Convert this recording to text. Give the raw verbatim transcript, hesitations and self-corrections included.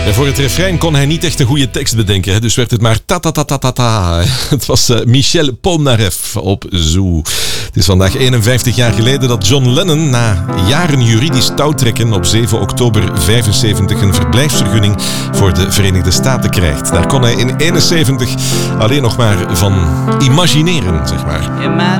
Ja, voor het refrein kon hij niet echt een goede tekst bedenken, hè, dus werd het maar ta-ta-ta-ta-ta-ta. Het was uh, Michel Polnareff op Zoo. Het is vandaag eenenvijftig jaar geleden dat John Lennon na jaren juridisch touwtrekken op zeven oktober vijfenzeventig een verblijfsvergunning voor de Verenigde Staten krijgt. Daar kon hij in eenenzeventig alleen nog maar van imagineren, zeg maar.